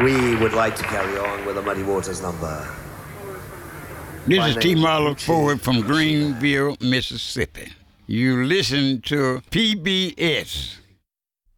We would like to carry on with a Muddy Waters number. This is T. Marlowe Ford from Greenville, Mississippi. You listen to PBS.